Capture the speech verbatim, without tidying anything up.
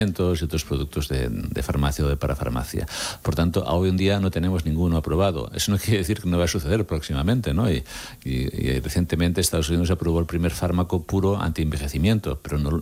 y otros productos de, de farmacia o de parafarmacia. Por tanto, hoy en día no tenemos ninguno aprobado. Eso no quiere decir que no va a suceder próximamente, ¿no? Y, y, y recientemente Estados Unidos aprobó el primer fármaco puro antienvejecimiento, pero no,